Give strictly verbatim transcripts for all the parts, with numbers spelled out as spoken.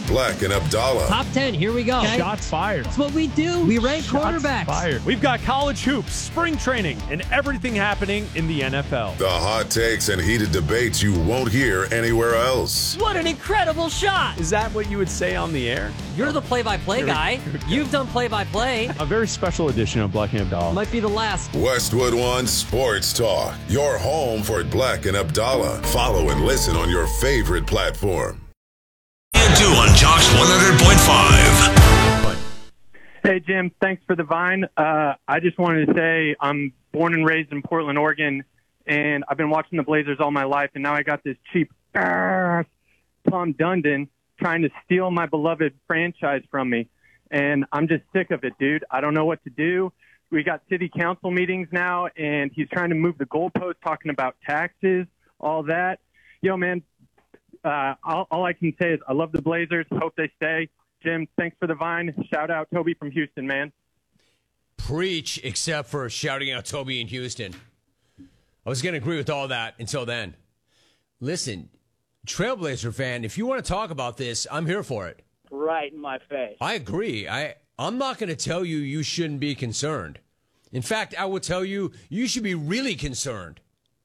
Black and Abdallah. Top ten, here we go. Okay? Shots fired. That's what we do. We rank Shots quarterbacks. fired. We've got college hoops, spring training, and everything happening in the N F L. The hot takes and heated debates you won't hear anywhere else. What an incredible shot. Is that what you would say on the air? You're the play-by-play guy. You've done play-by-play. A very special edition of Black and Abdallah. Might be the last. Westwood One Sports Talk. Your home for Black and Abdallah. Follow and listen on your favorite platform. And two on Josh one hundred point five. Hey, Jim. Thanks for the Vine. Uh, I just wanted to say I'm born and raised in Portland, Oregon, and I've been watching the Blazers all my life, and now I got this cheap uh, Tom Dundon trying to steal my beloved franchise from me, and I'm just sick of it, dude. I don't know what to do. We got city council meetings now, and he's trying to move the goalpost, talking about taxes, all that. Yo, man, uh, all, all I can say is I love the Blazers. Hope they stay. Jim, thanks for the Vine. Shout out Toby from Houston, man. Preach, except for shouting out Toby in Houston. I was going to agree with all that until then. Listen, Trailblazer fan, if you want to talk about this, I'm here for it. Right in my face. I agree. I, I'm not going to tell you you shouldn't be concerned. In fact, I will tell you you should be really concerned.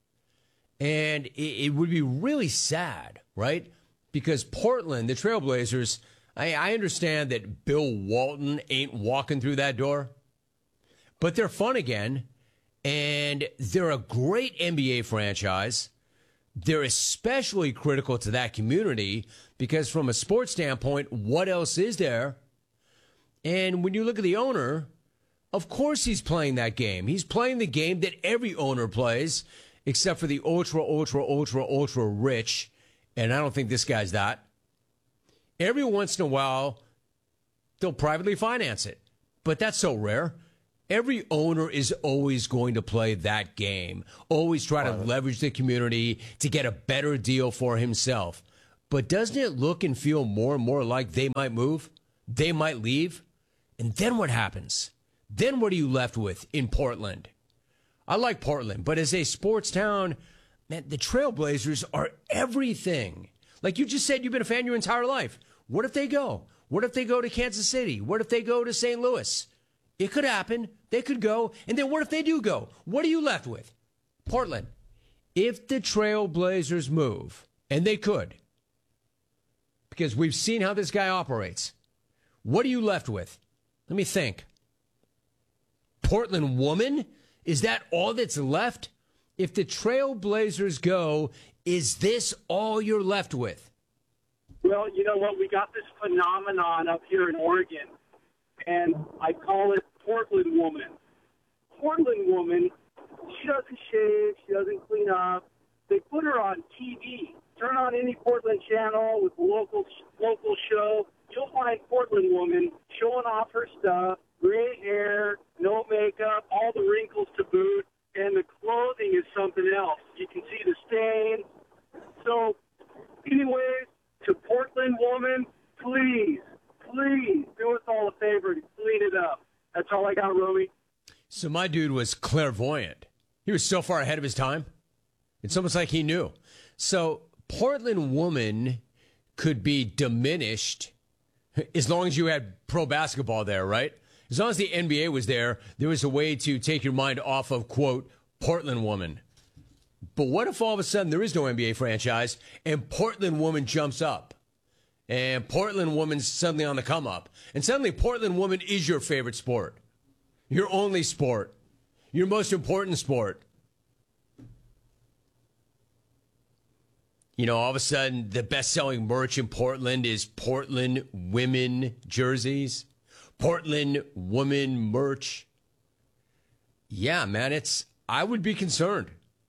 And it, it would be really sad, right? Because Portland, the Trailblazers, I, I understand that Bill Walton ain't walking through that door, but they're fun again, and they're a great N B A franchise. They're especially critical to that community because from a sports standpoint, what else is there? And when you look at the owner, of course he's playing that game. He's playing the game that every owner plays, except for the ultra, ultra, ultra, ultra rich. And I don't think this guy's that. Every once in a while, they'll privately finance it. But that's so rare. Every owner is always going to play that game, always try to leverage the community to get a better deal for himself. But doesn't it look and feel more and more like they might move? They might leave? And then what happens? Then what are you left with in Portland? I like Portland, but as a sports town, man, the Trailblazers are everything. Like you just said, you've been a fan your entire life. What if they go? What if they go to Kansas City? What if they go to Saint Louis? It could happen. They could go. And then what if they do go? What are you left with? Portland. If the Trailblazers move, and they could, because we've seen how this guy operates, what are you left with? Let me think. Portland woman? Is that all that's left? If the Trailblazers go, is this all you're left with? Well, you know what? We got this phenomenon up here in Oregon, and I call it Portland woman. Portland woman, she doesn't shave, she doesn't clean up. They put her on T V. Turn on any Portland channel with a local local show. You'll find Portland woman showing off her stuff, gray hair, no makeup, all the wrinkles to boot, and the clothing is something else. You can see the stain. So, anyways, to Portland woman, please, please do us all a favor and clean it up. That's all I got, Romy. So my dude was clairvoyant. He was so far ahead of his time. It's almost like he knew. So Portland woman could be diminished as long as you had pro basketball there, right? As long as the N B A was there, there was a way to take your mind off of, quote, Portland woman. But what if all of a sudden there is no N B A franchise and Portland woman jumps up and Portland woman's suddenly on the come up and suddenly Portland woman is your favorite sport, your only sport, your most important sport? You know, all of a sudden the best-selling merch in Portland is Portland women jerseys, Portland woman merch. Yeah, man, it's, I would be concerned.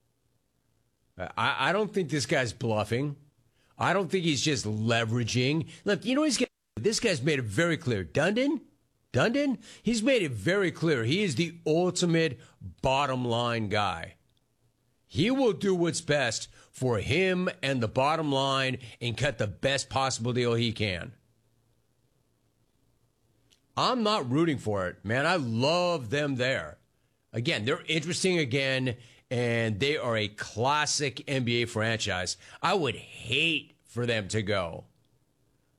I, I don't think this guy's bluffing. I don't think he's just leveraging. Look, you know, he's this guy's made it very clear. Dundon, Dundon, he's made it very clear. He is the ultimate bottom line guy. He will do what's best for him and the bottom line and cut the best possible deal he can. I'm not rooting for it, man. I love them there. Again, they're interesting again, and they are a classic N B A franchise. I would hate for them to go.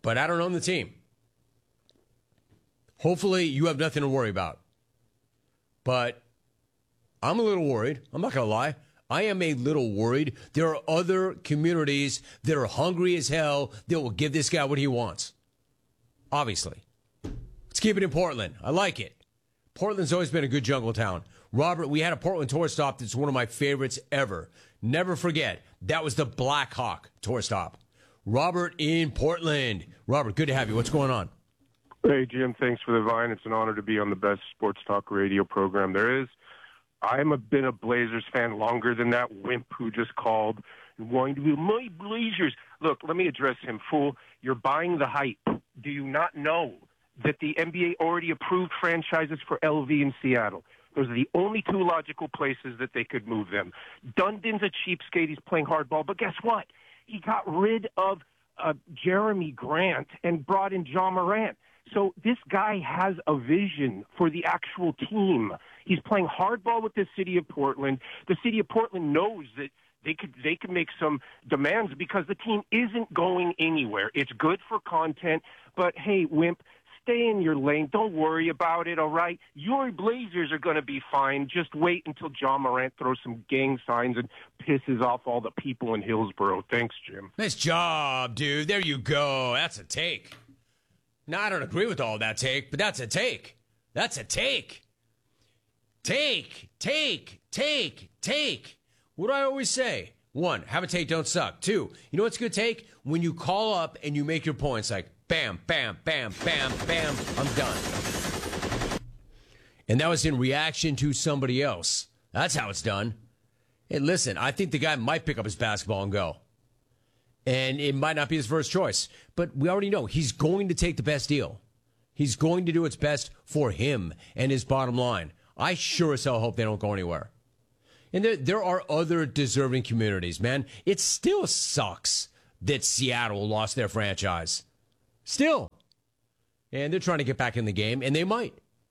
but I don't own the team. Hopefully you have nothing to worry about. But I'm a little worried. I'm not going to lie. I am a little worried. There are other communities that are hungry as hell that will give this guy what he wants. Obviously. Let's keep it in Portland. I like it. Portland's always been a good jungle town. Robert, we had a Portland tour stop that's one of my favorites ever. Never forget, that was the Black Hawk tour stop. Robert in Portland. Robert, good to have you. What's going on? Hey, Jim, thanks for the Vine. It's an honor to be on the best sports talk radio program there is. I'm a been a Blazers fan longer than that wimp who just called and wanted to be my Blazers. Look, let me address him, fool. You're buying the hype. Do you not know that the N B A already approved franchises for L V in Seattle? Those are the only two logical places that they could move them. Dundon's a cheapskate. He's playing hardball. But guess what? He got rid of uh, Jeremy Grant and brought in John Morant. So this guy has a vision for the actual team. He's playing hardball with the city of Portland. The city of Portland knows that they could they could make some demands because the team isn't going anywhere. It's good for content, but hey, wimp, stay in your lane. Don't worry about it, all right? Your Blazers are going to be fine. Just wait until John Morant throws some gang signs and pisses off all the people in Hillsborough. Thanks, Jim. Nice job, dude. There you go. That's a take. Now, I don't agree with all that take, but that's a take. That's a take. Take, take, take, take. What do I always say? One, have a take, don't suck. Two, you know what's a good take? When you call up and you make your points like, bam, bam, bam, bam, bam, I'm done. And that was in reaction to somebody else. That's how it's done. Hey, listen, I think the guy might pick up his basketball and go. And it might not be his first choice. But we already know he's going to take the best deal. He's going to do what's best for him and his bottom line. I sure as hell hope they don't go anywhere. And there, there are other deserving communities, man. It still sucks that Seattle lost their franchise. Still. And they're trying to get back in the game, and they might.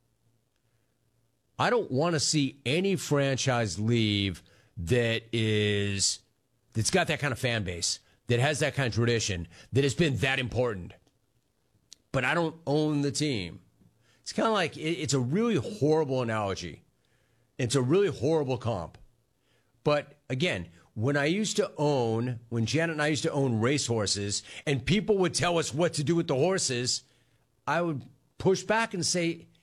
I don't want to see any franchise leave that is, that's got that kind of fan base, that has that kind of tradition, that has been that important. But I don't own the team. It's kind of like, it's a really horrible analogy. It's a really horrible comp. But again, when I used to own, when Janet and I used to own racehorses, and people would tell us what to do with the horses, I would push back and say,